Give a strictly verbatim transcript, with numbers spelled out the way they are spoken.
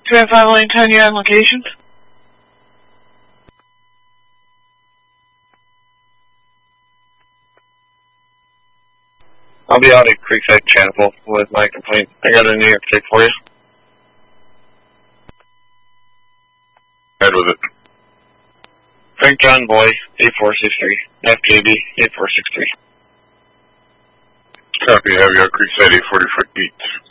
two five Lane ten, you have locations? I'll be out at Creekside Chapel with my complaint. I got a New York State for you. Head with it. Frank John Boy, eight four six three. F K B, eight four six three. Copy, have you on Creekside, eight forty foot beat.